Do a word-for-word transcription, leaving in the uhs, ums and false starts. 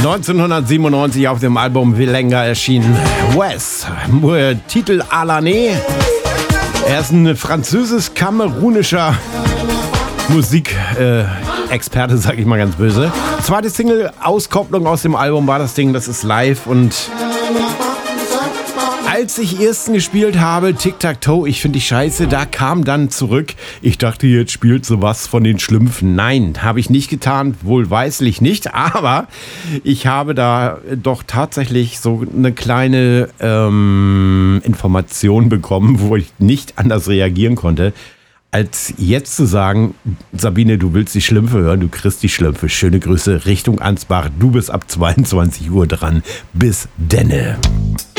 neunzehnhundertsiebenundneunzig auf dem Album Vilenga erschienen. Wes, äh, Titel Alané. Er ist ein französisch-kamerunischer Musikexperte, äh, sag ich mal ganz böse. Zweite Single-Auskopplung aus dem Album war das Ding, das ist live. Und als ich ersten gespielt habe, Tic-Tac-Toe, ich finde die scheiße, da kam dann zurück, ich dachte, jetzt spielt sowas von den Schlümpfen. Nein, habe ich nicht getan, wohlweislich nicht, aber ich habe da doch tatsächlich so eine kleine ähm, Information bekommen, wo ich nicht anders reagieren konnte, als jetzt zu sagen, Sabine, du willst die Schlümpfe hören, du kriegst die Schlümpfe. Schöne Grüße Richtung Ansbach, du bist ab zweiundzwanzig Uhr dran. Bis denne.